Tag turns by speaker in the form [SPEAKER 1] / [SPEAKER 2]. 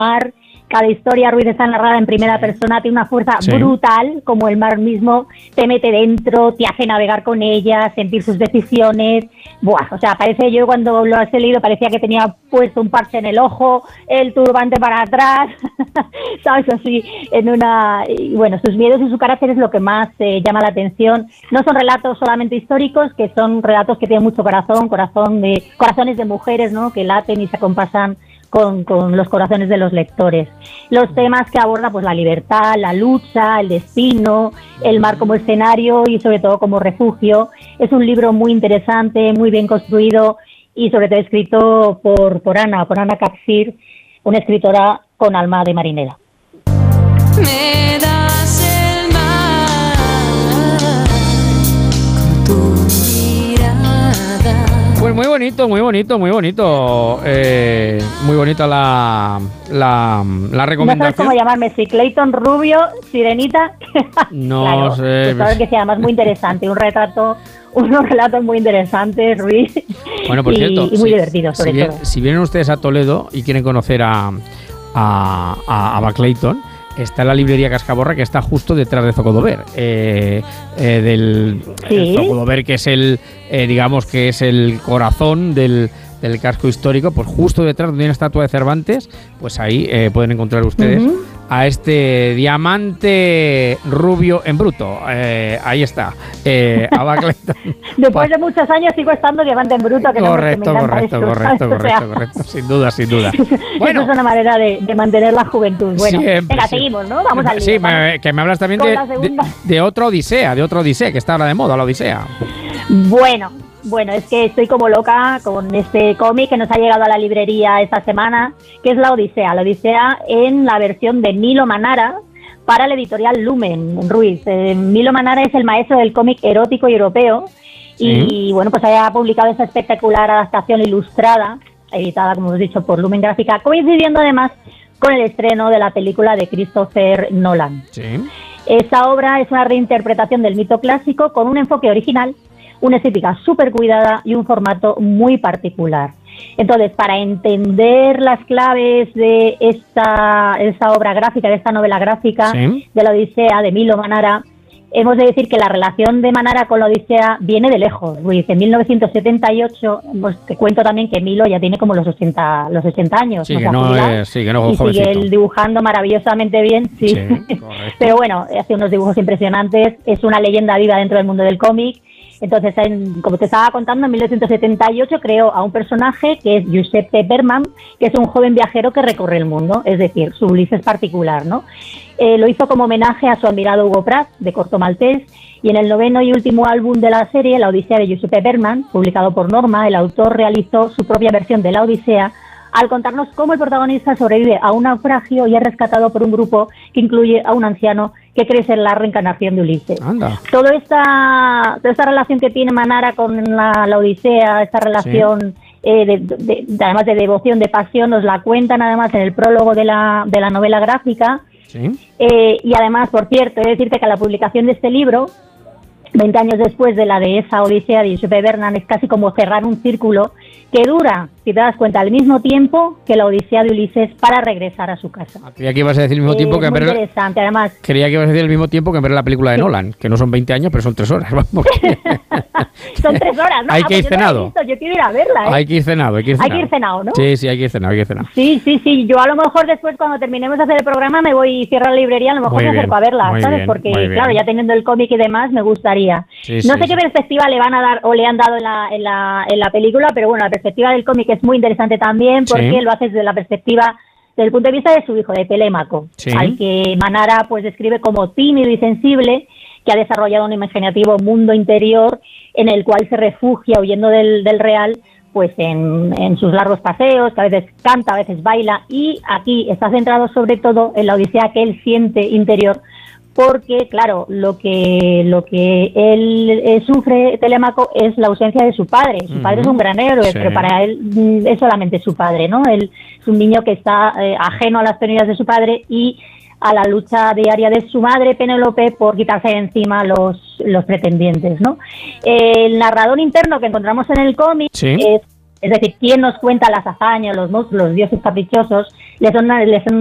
[SPEAKER 1] mar. Cada historia, Ruiz, está narrada en primera persona, tiene una fuerza brutal, como el mar mismo, te mete dentro, te hace navegar con ella, sentir sus decisiones. Buah, o sea, parece, yo cuando lo has leído parecía que tenía puesto un parche en el ojo, el turbante para atrás, ¿sabes? Así, y bueno, sus miedos y su carácter es lo que más llama la atención. No son relatos solamente históricos, que son relatos que tienen mucho corazones de mujeres, ¿no? Que laten y se acompasan con los corazones de los lectores. Los temas que aborda, pues la libertad, la lucha, el destino, el mar como escenario y sobre todo como refugio. Es un libro muy interesante, muy bien construido y sobre todo escrito por Ana Capsir, una escritora con alma de marinera.
[SPEAKER 2] Me das el mar con tu mirada.
[SPEAKER 3] Pues muy bonito, muy bonito, muy bonito. Muy bonita la recomendación.
[SPEAKER 1] No sabes cómo llamarme, si Clayton, Rubio, Sirenita.
[SPEAKER 3] No
[SPEAKER 1] claro,
[SPEAKER 3] sé.
[SPEAKER 1] Pues sabes que sí, además muy interesante, unos relatos muy interesantes, Ruiz.
[SPEAKER 3] Bueno, por cierto,
[SPEAKER 1] y muy divertidos, sobre todo.
[SPEAKER 3] Si vienen ustedes a Toledo y quieren conocer a Clayton, está en la librería Cascaborra, que está justo detrás de Zocodover. El Zocodover, que es digamos que es el corazón del casco histórico, pues justo detrás donde hay una estatua de Cervantes, pues ahí pueden encontrar ustedes a este diamante rubio en bruto. Ahí está. Clayton.
[SPEAKER 1] Después de muchos años sigo estando diamante en bruto. Que
[SPEAKER 3] correcto. Sin duda.
[SPEAKER 1] Bueno, eso es una manera de mantener la juventud. Bueno, venga, seguimos, ¿no? Vamos al lío.
[SPEAKER 3] Sí, que me hablas también de otra Odisea, que está ahora de moda, la Odisea.
[SPEAKER 1] Bueno, es que estoy como loca con este cómic que nos ha llegado a la librería esta semana, que es La Odisea en la versión de Milo Manara para la editorial Lumen, Ruiz. Milo Manara es el maestro del cómic erótico y europeo y bueno, pues haya publicado esta espectacular adaptación ilustrada, editada, como hemos dicho, por Lumen Gráfica, coincidiendo además con el estreno de la película de Christopher Nolan.
[SPEAKER 3] Sí.
[SPEAKER 1] Esta obra es una reinterpretación del mito clásico con un enfoque original, una estética súper cuidada y un formato muy particular. Entonces, para entender las claves de esta obra gráfica, de esta novela gráfica de la Odisea, de Milo Manara, hemos de decir que la relación de Manara con la Odisea viene de lejos. Luis, en 1978, pues te cuento también que Milo ya tiene como los 80 años.
[SPEAKER 3] Sí, que no es jovencito.
[SPEAKER 1] Y sigue él dibujando maravillosamente bien, sí. Pero bueno, hace unos dibujos impresionantes, es una leyenda viva dentro del mundo del cómic. Entonces, como te estaba contando, en 1978 creó a un personaje que es Giuseppe Berman, que es un joven viajero que recorre el mundo, es decir, su Ulises particular, ¿no? Lo hizo como homenaje a su admirado Hugo Pratt, de Corto Maltés, y en el noveno y último álbum de la serie, La Odisea de Giuseppe Berman, publicado por Norma, el autor realizó su propia versión de La Odisea, al contarnos cómo el protagonista sobrevive a un naufragio y es rescatado por un grupo que incluye a un anciano que cree ser la reencarnación de Ulises.
[SPEAKER 3] Anda.
[SPEAKER 1] Toda esta relación que tiene Manara con la Odisea, esta relación además de devoción, de pasión, nos la cuentan además en el prólogo de la novela gráfica.
[SPEAKER 3] Sí.
[SPEAKER 1] Y además, por cierto, he de decirte que la publicación de este libro, 20 años después de la de esa Odisea de Giuseppe Berman, es casi como cerrar un círculo que dura, si te das cuenta, al mismo tiempo que la Odisea de Ulises para regresar a su casa.
[SPEAKER 3] Creía que ibas a decir el mismo tiempo que en ver
[SPEAKER 1] interesante, además.
[SPEAKER 3] Creía que ibas a decir el mismo tiempo que en ver la película de Nolan, que no son 20 años, pero son 3 horas. Vamos.
[SPEAKER 1] Son 3 horas, ¿no?
[SPEAKER 3] Hay que ir cenado.
[SPEAKER 1] Yo quiero ir a verla, ¿eh?
[SPEAKER 3] Hay que ir cenado.
[SPEAKER 1] Hay que ir cenado, ¿no?
[SPEAKER 3] Sí, hay que ir cenado,
[SPEAKER 1] Sí. Yo a lo mejor después, cuando terminemos de hacer el programa, me voy y cierro la librería, a lo mejor me acerco a verla, ¿sabes? Porque, claro, ya teniendo el cómic y demás, me gustaría. No sé qué perspectiva le van a dar o le han dado en la película, pero bueno, la perspectiva del cómic es muy interesante también porque lo hace desde el punto de vista de su hijo, de Telémaco, al que Manara pues describe como tímido y sensible, que ha desarrollado un imaginativo mundo interior en el cual se refugia huyendo del real, pues en sus largos paseos, que a veces canta, a veces baila, y aquí está centrado sobre todo en la odisea que él siente interior, porque claro, lo que él sufre, Telémaco, es la ausencia de su padre. Su padre es un gran héroe, pero para él es solamente su padre, ¿no? Él es un niño que está ajeno a las penurias de su padre y a la lucha diaria de su madre, Penélope, por quitarse de encima los pretendientes, ¿no? El narrador interno que encontramos en el cómic es Es decir, ¿quién nos cuenta las hazañas, los monstruos, los dioses caprichosos? Les son